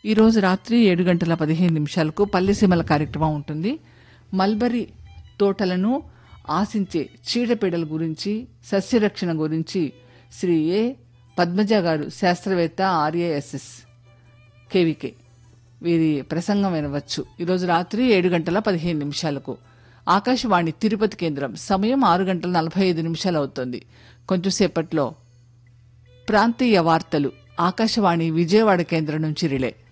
ఈరోజు రాత్రి 7:15 పల్లెసీమల కార్యక్రమం ఉంటుంది. మల్బరీ తోటలను ఆశించే చీడపీడల గురించి, సస్యరక్షణ గురించి శ్రీ ఏ పద్మజ గారు, శాస్త్రవేత్త, RASS KVK, వీరి ప్రసంగం వినవచ్చు. ఈరోజు రాత్రి 7:15 ఆకాశవాణి తిరుపతి కేంద్రం సమయం 6:45 అవుతోంది. కొంచెంసేపట్లో ప్రాంతీయ వార్తలు ఆకాశవాణి విజయవాడ కేంద్రం నుంచి రిలే.